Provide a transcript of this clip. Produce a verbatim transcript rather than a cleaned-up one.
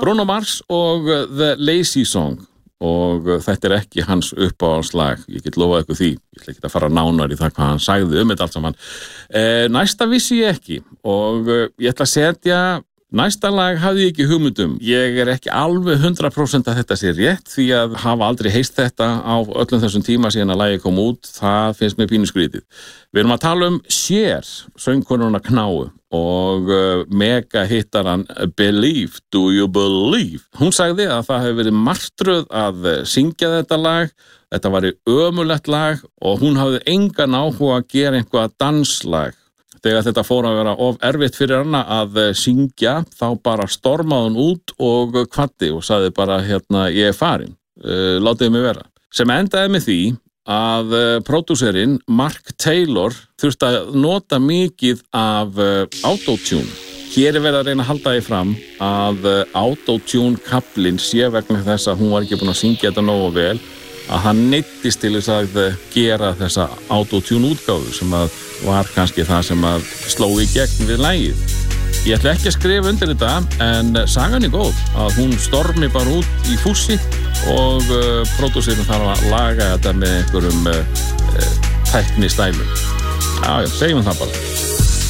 Bruno Mars og The Lazy Song og þetta er ekki hans uppáhaldslag, ég get lofað ykkur því, ég ætla ekki að fara nánar í það hvað hann sagði um þetta allt saman. Eh, næsta vissi ég ekki og ég ætla að setja Næsta lag hafði ég ekki hugmyndum. Ég er ekki alveg hundrað prósent að þetta sé rétt því að hafa aldrei heist þetta á öllum þessum tíma síðan að lagið kom út. Það finnst mér pínu skrítið. Við erum að tala um Cher, söngkonuna Knáu og uh, mega hittaran Believe, Do You Believe? Hún sagði að það hefur verið martröð að syngja þetta lag. Þetta var ömurlegt lag og hún hafði engan áhuga að gera einhvað danslag. Þegar þetta fór að vera of erfitt fyrir hana að syngja, þá bara stormaði hún út og kvaddi og sagði bara, hérna, ég er farin, uh, látið mig vera. Sem endaði með því að uh, pródúserinn Mark Taylor þurfti að nota mikið af uh, autotune. Hér er verið að reyna að halda því fram að uh, autotune-kaplinn sé vegna þess að hún var ekki búin að syngja þetta nógu vel, að hann neyddist til þess að gera þessa autotune-útgáfu sem að var kannski það sem að sló í gegn við lagið. Ég ætla ekki að skrifa undir þetta, en sagan er góð að hún stormi bara út í fússi og uh, pródúserinn þarf að laga þetta með einhverjum uh, tæknistælum. Já, já, segjum það bara.